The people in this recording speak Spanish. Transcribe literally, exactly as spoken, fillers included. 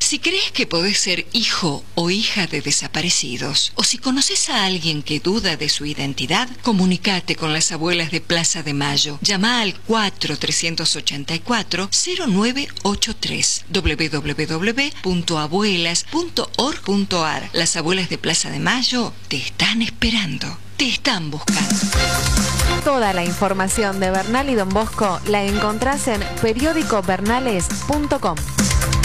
Si crees que podés ser hijo o hija de desaparecidos, o si conoces a alguien que duda de su identidad, comunicate con las abuelas de Plaza de Mayo. Llama al cuatro tres ocho cuatro cero nueve ocho tres doble u doble u doble u punto abuelas punto org punto ar. Las abuelas de Plaza de Mayo te están esperando, te están buscando. Toda la información de Bernal y Don Bosco la encontrás en periódico bernales punto com.